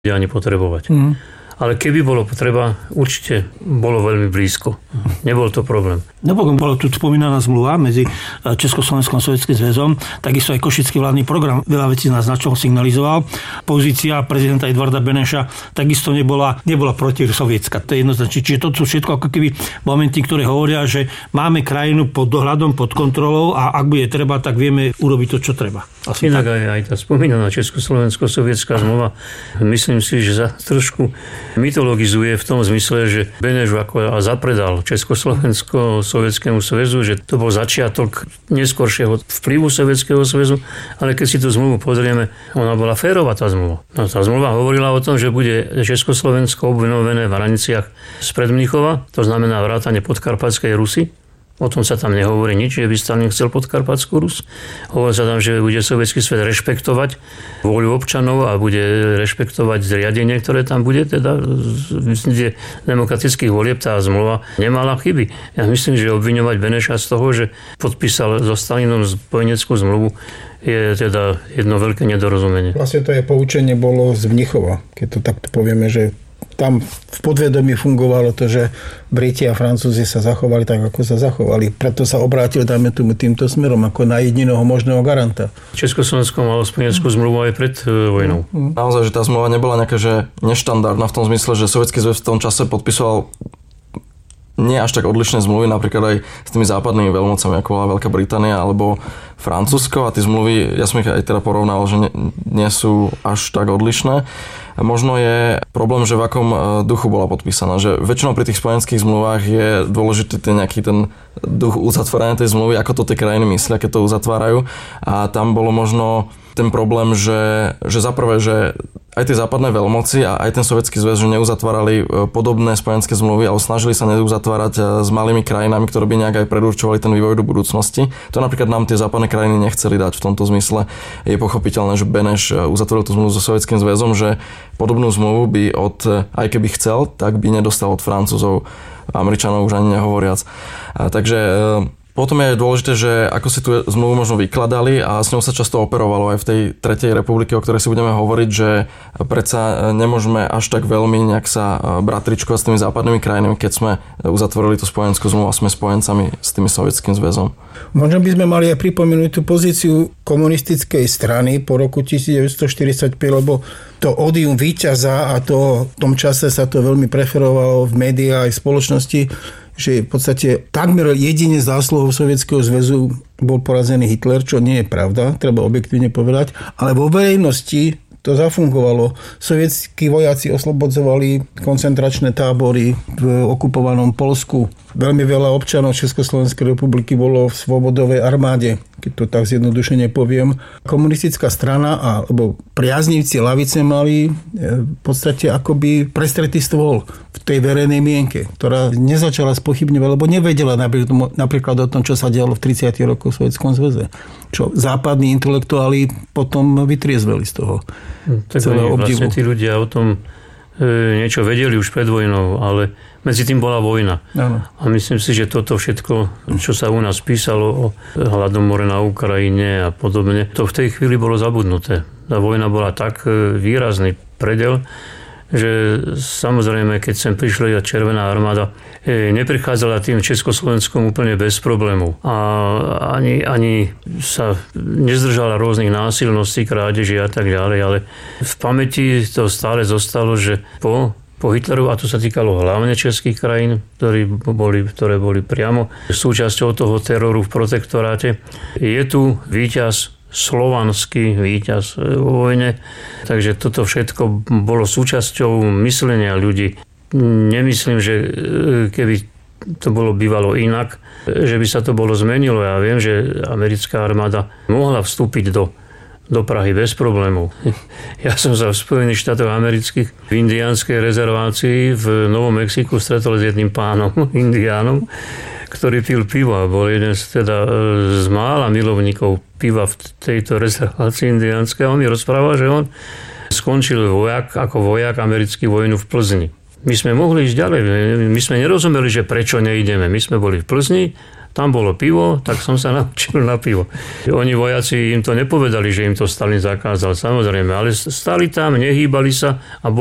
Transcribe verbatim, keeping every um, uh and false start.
ani potrebovať. Mm. Ale keby bolo potreba, určite bolo veľmi blízko. Nebol to problém. Napokon bola tu spomínaná zmluva medzi Československom a Sovietským zväzom, takisto aj košický vládny program veľa vecí naznačoval, signalizoval. Pozícia prezidenta Edvarda Beneša takisto nebola, nebola protisovietská. To je jednoznačné. Čiže to sú všetko ako keby momenty, ktoré hovoria, že máme krajinu pod dohľadom, pod kontrolou a ak bude treba, tak vieme urobiť to, čo treba. Asi Inak aj, aj tá spomínaná Československo-sovietská zmluva, myslím si, že za trošku mytologizuje v tom zmysle, že Beneš ako zapredal Československo Sovietskému zväzu, že to bol začiatok neskoršieho vplyvu Sovietskeho zväzu, ale keď si tú zmluvu pozrieme, ona bola férová tá zmluva. No, tá zmluva hovorila o tom, že bude Československo obnovené v hraniciach spred Mníchova, to znamená vrátane Podkarpatskej Rusy. O tom sa tam nehovorí nič, že by Stalin chcel Podkarpatskú Rus. Hovorí sa tam, že bude sovietský svet rešpektovať vôľu občanov a bude rešpektovať zriadenie, ktoré tam bude. Teda v demokratických volieb tá zmluva nemala chyby. Ja myslím, že obviňovať Beneša z toho, že podpísal so Stalinom spojeneckú zmluvu, je teda jedno veľké nedorozumenie. Vlastne to je poučenie bolo z Mnichova, keď to takto povieme, že tam v podvedomí fungovalo to, že Briti a Francúzi sa zachovali tak, ako sa zachovali. Preto sa obrátil, dajme tomu, týmto smerom, ako na jediného možného garanta. Československo malo spojeneckú zmluvu aj pred vojnou. Mm. Naozaj, že tá zmluva nebola nejaká, že neštandardná v tom zmysle, že Sovietský zväz v tom čase podpisoval nie až tak odlišné zmluvy, napríklad aj s tými západnými veľmocami, ako bola Veľká Británia alebo Francúzsko, a tie zmluvy, ja som ich aj teda porovnal, že nie, nie sú až tak odlišné. A možno je problém, že v akom duchu bola podpísaná. Že väčšinou pri tých spojenských zmluvách je dôležitý ten nejaký ten duch uzatvárania tej zmluvy, ako to tie krajiny myslia, keď to uzatvárajú. A tam bolo možno ten problém, že, že zaprvé, že aj tie západné veľmoci a aj ten Sovietský zväz, že neuzatvárali podobné spojenské zmluvy, ale snažili sa neuzatvárať s malými krajinami, ktoré by nejak aj predurčovali ten vývoj do budúcnosti. To napríklad nám tie západné krajiny nechceli dať v tomto zmysle. Je pochopiteľné, že Beneš uzatvoril tú zmluvu so Sovietským zväzom, že podobnú zmluvu by od, aj keby chcel, tak by nedostal od Francúzov, Američanov už ani nehovoriac. A takže potom je dôležité, že ako si tú zmluvu možno vykladali, a s ňou sa často operovalo aj v tej Tretej republike, o ktorej si budeme hovoriť, že predsa nemôžeme až tak veľmi nejak sa bratričkovať s tými západnými krajinami, keď sme uzatvorili tú spojenskú zmluvu a sme spojencami s tým Sovietským zväzom. Možno by sme mali aj pripomenúť tú pozíciu komunistickej strany po roku devätnásťstoštyridsaťpäť, lebo to odium víťaza, a to v tom čase sa to veľmi preferovalo v médiách aj v spoločnosti, že v podstate takmer jedine zásluhou Sovietskeho zväzu bol porazený Hitler, čo nie je pravda, treba objektívne povedať, ale vo verejnosti to zafungovalo. Sovietskí vojaci oslobodzovali koncentračné tábory v okupovanom Poľsku. Veľmi veľa občanov Československej republiky bolo v svobodovej armáde, keď to tak zjednodušene poviem. Komunistická strana alebo priaznivci ľavice mali v podstate akoby prestretý stôl v tej verejnej mienke, ktorá nezačala spochybňovať, lebo nevedela napríklad o tom, čo sa dialo v tridsiatych rokoch v Sovietskom zväze. Čo západní intelektuáli potom vytriezveli z toho. Tak vlastne tí ľudia o tom e, niečo vedeli už pred vojnou, ale medzi tým bola vojna. Ano. A myslím si, že toto všetko, čo sa u nás písalo o hladomore na Ukrajine a podobne, to v tej chvíli bolo zabudnuté. Tá vojna bola tak výrazný predel, že samozrejme, keď sem prišla Červená armáda, neprichádzala tým Československom úplne bez problémov. A ani, ani sa nezdržala rôznych násilností, krádeží a tak ďalej, ale v pamäti to stále zostalo, že po Po Hitleru, a to sa týkalo hlavne českých krajín, ktorí boli, ktoré boli priamo súčasťou toho teroru v protektoráte, je tu víťaz, slovanský víťaz vo vojne. Takže toto všetko bolo súčasťou myslenia ľudí. Nemyslím, že keby to bolo bývalo inak, že by sa to bolo zmenilo. Ja viem, že americká armáda mohla vstúpiť do do Prahy bez problémov. Ja som sa v Spojených štátoch amerických v indiánskej rezervácii v Novom Mexiku stretol s jedným pánom, indiánom, ktorý pil pivo a bol jeden z, teda, z mála milovníkov piva v tejto rezervácii indiánskej. A on mi rozprával, že on skončil vojak, ako vojak americký vojnu v Plzni. My sme mohli ísť ďalej. My sme nerozumeli, že prečo neideme. My sme boli v Plzni tam bolo pivo, tak som sa naučil na pivo. Oni vojaci im to nepovedali, že im to Stalin zakázal, samozrejme, ale stali tam, nehýbali sa a